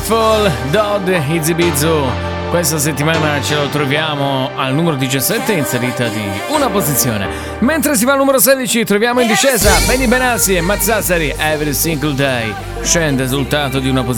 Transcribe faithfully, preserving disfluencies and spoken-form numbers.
Beautiful, Dodd, Izzy Bizzo. Questa settimana ce lo troviamo al numero diciassette, inserita di una posizione. Mentre si va al numero sedici troviamo in discesa Benny Benassi e Mazzazzari, Every Single Day. Scende, risultato di una posizione.